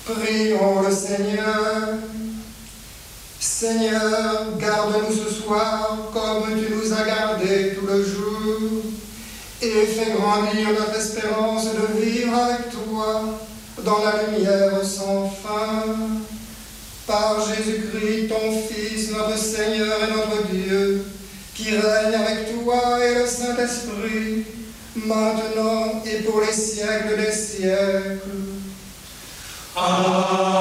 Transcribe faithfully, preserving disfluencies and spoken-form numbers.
Prions le Seigneur. Seigneur, garde-nous ce soir comme tu nous as gardés tout le jour, et fais grandir notre espérance de vivre avec toi dans la lumière sans fin. Par Jésus-Christ, ton Fils, notre Seigneur et notre Dieu, qui règne avec toi et le Saint-Esprit, maintenant et pour les siècles des siècles. Amen.